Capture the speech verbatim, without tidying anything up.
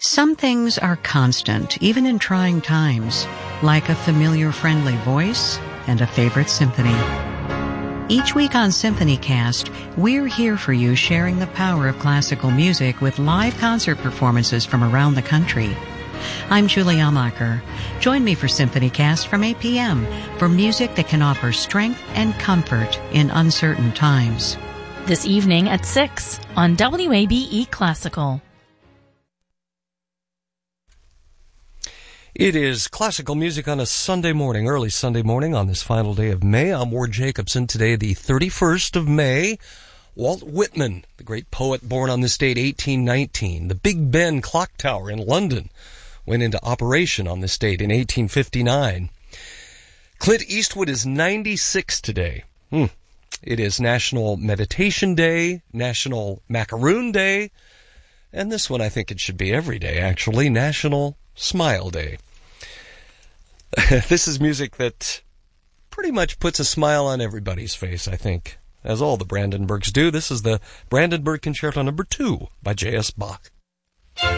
Some things are constant, even in trying times, like a familiar friendly voice and a favorite symphony. Each week on SymphonyCast, we're here for you sharing the power of classical music with live concert performances from around the country. I'm Julie Amacher. Join me for SymphonyCast from eight p.m. for music that can offer strength and comfort in uncertain times. This evening at six on W A B E Classical. It is classical music on a Sunday morning, early Sunday morning on this final day of May. I'm Ward Jacobson. Today, the thirty-first of May. Walt Whitman, the great poet born on this date, eighteen nineteen. The Big Ben Clock Tower in London went into operation on this date in eighteen fifty-nine. Clint Eastwood is ninety-six today. Hmm. It is National Meditation Day, National Macaroon Day, and this one I think it should be every day, actually, National Smile Day. This is music that pretty much puts a smile on everybody's face, I think, as all the Brandenburgs do. This is the Brandenburg Concerto number two by J S. Bach.